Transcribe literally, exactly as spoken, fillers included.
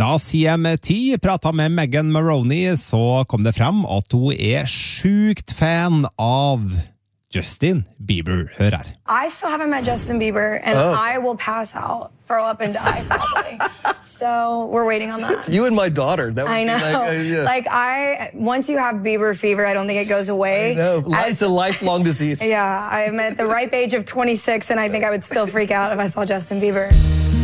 Da C M ti pratet med Megan Maroney, så kom det frem at hun er sjukt fan av Justin Bieber. Hør her. I still haven't met Justin Bieber, and oh. I will pass out, throw up, and die probably. So we're waiting on that. You and my daughter. That would I know. Be like, uh, yeah. like I, once you have Bieber fever, I don't think it goes away. I know. As, it's a lifelong disease. Yeah, I'm at the ripe age of twenty-six, and I think I would still freak out if I saw Justin Bieber.